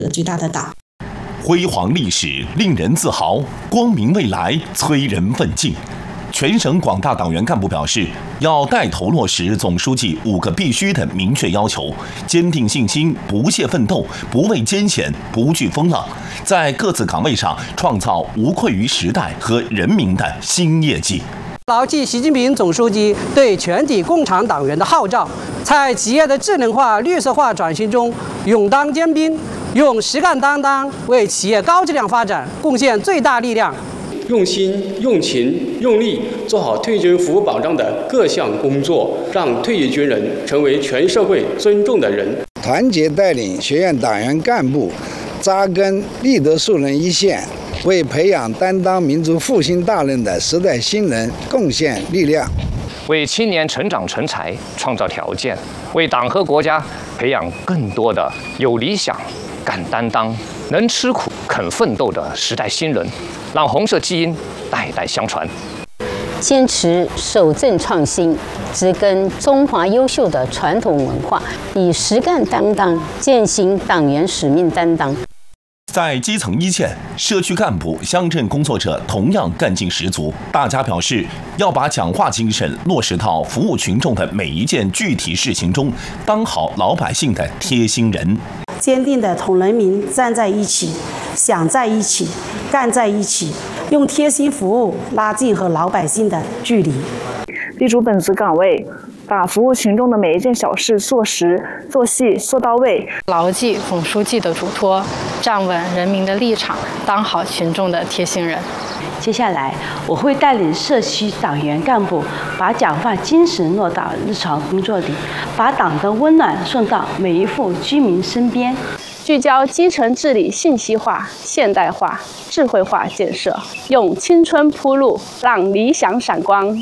最大的党。 辉煌历史令人自豪，光明未来催人奋进。全省广大党员干部表示，要带头落实总书记5个必须的明确要求，坚定信心，不懈奋斗，不畏艰险，不惧风浪，在各自岗位上创造无愧于时代和人民的新业绩。 牢记习近平总书记对全体共产党员的号召，在企业的智能化、绿色化转型中勇当尖兵，用实干担当为企业高质量发展贡献最大力量。 用心、用情、用力做好退役军人服务保障的各项工作，让退役军人成为全社会尊重的人。 团结带领学院党员干部扎根立德树人一线，为培养担当民族复兴大任的时代新人贡献力量， 为青年成长成才创造条件，为党和国家培养更多的有理想、敢担当、能吃苦、肯奋斗的时代新人，让红色基因代代相传。 坚持守正创新，植根中华优秀的传统文化，以实干担当践行党员使命担当。 在基层一线，社区干部、乡镇工作者同样干劲十足。大家表示，要把讲话精神落实到服务群众的每一件具体事情中，当好老百姓的贴心人。 坚定地同人民站在一起，想在一起，干在一起，用贴心服务拉近和老百姓的距离。 立足本职岗位，把服务群众的每一件小事做实、做细、做到位， 牢记总书记的嘱托，站稳人民的立场，当好群众的贴心人。 接下来，我会带领社区党员干部，把讲话精神落到日常工作里，把党的温暖送到每一户居民身边， 聚焦基层治理信息化、现代化、智慧化建设，用青春铺路，让理想闪光。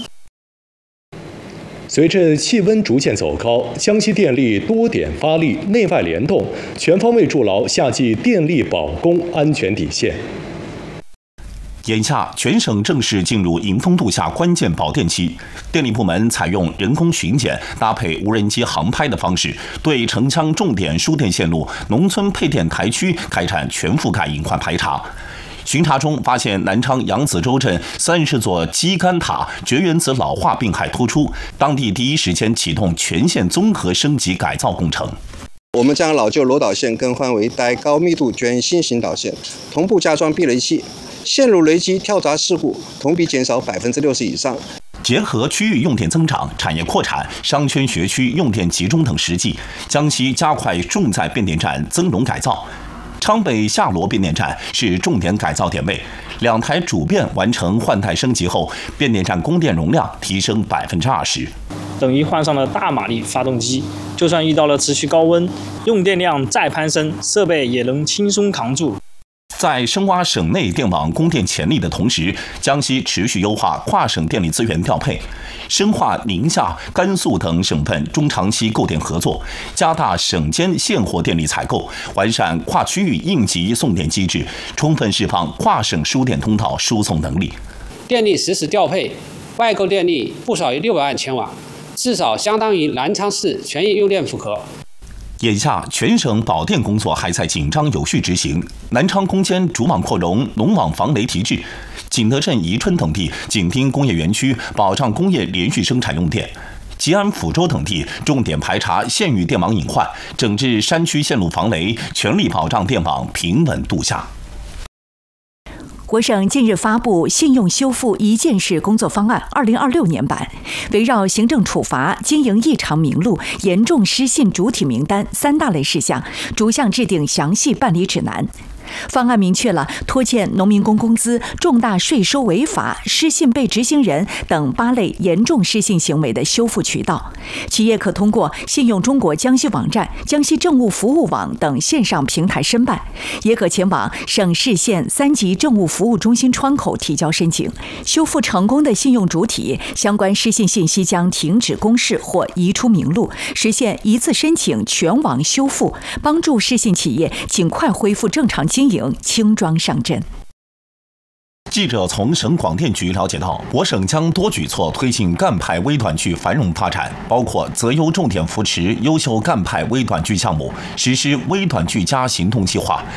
随着气温逐渐走高，江西电力多点发力，内外联动，全方位筑牢夏季电力保供安全底线。 眼下，全省正式进入迎风度夏关键保电期，电力部门采用人工巡检搭配无人机航拍的方式，对城乡重点输电线路、农村配电台区开展全覆盖隐患排查。巡查中发现南昌扬子洲镇30座基干塔绝缘子老化病害突出，当地第一时间启动全线综合升级改造工程。 我们将老旧楼导线更换为带高密度卷新型导线，同步加装避雷器，线路雷击跳闸事故同比减少60%以上。 结合区域用电增长、产业扩产、商圈学区用电集中等实际，江西加快重载变电站增容改造。昌北下罗变电站是重点改造点位，2台主变完成换代升级后，变电站供电容量提升20%。 等于换上了大马力发动机，就算遇到了持续高温，用电量再攀升，设备也能轻松扛住。 在深挖省内电网供电潜力的同时，江西持续优化跨省电力资源调配，深化宁夏、甘肃等省份中长期购电合作，加大省间现货电力采购，完善跨区域应急送电机制，充分释放跨省输电通道输送能力。 电力实时调配，外购电力不少于600万千瓦，至少相当于南昌市全域用电负荷。 眼下，全省保电工作还在紧张有序执行。南昌攻坚主网扩容、农网防雷提质，景德镇、宜春等地紧盯工业园区，保障工业连续生产用电。吉安、抚州等地重点排查县域电网隐患，整治山区线路防雷，全力保障电网平稳度夏。 国省近日发布信用修复一件事工作方案2026年版，围绕行政处罚、经营异常名录、严重失信主体名单3大类事项，逐项制定详细办理指南。方案明确了拖欠农民工工资、重大税收违法、失信被执行人等8类严重失信行为的修复渠道。企业可通过信用中国江西网站、江西政务服务网等线上平台申办，也可前往省市县3级政务服务中心窗口提交申请。修复成功的信用主体，相关失信信息将停止公示或移出名录，实现一次申请全网修复，帮助失信企业尽快恢复正常经营，轻装上阵。 记者从省广电局了解到，我省将多举措推进赣派微短剧繁荣发展，包括择优重点扶持优秀赣派微短剧项目，实施微短剧+行动计划，